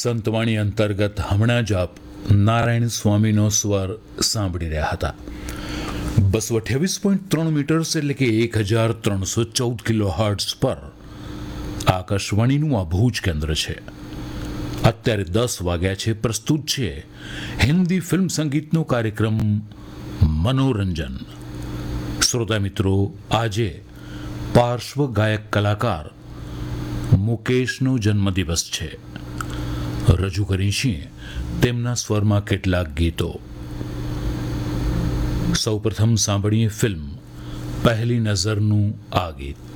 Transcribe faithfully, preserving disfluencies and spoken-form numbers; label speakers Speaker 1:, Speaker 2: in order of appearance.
Speaker 1: સંતવાણી અંતર્ગત હમણાં જ આપ નારાયણ સ્વામીનો સ્વર સાંભળી રહ્યા હતા. બસો અઠ્યાવીસ પોઈન્ટ ત્રણ મીટર્સ એટલે કે એક હજાર ત્રણસો ચૌદ કિલો હર્ટ્ઝ પર આકાશવાણીનું આ ભુજ કેન્દ્ર છે. અત્યારે દસ વાગ્યા છે. પ્રસ્તુત છે હિન્દી ફિલ્મ સંગીતનો કાર્યક્રમ મનોરંજન. શ્રોતા મિત્રો, આજે પાર્શ્વ ગાયક કલાકાર મુકેશનો જન્મદિવસ છે. રજૂ કરી છીએ તેમના સ્વરમાં કેટલાક ગીતો. સૌપ્રથમ સાંભળીએ ફિલ્મ પહેલી નજરનું આ ગીત.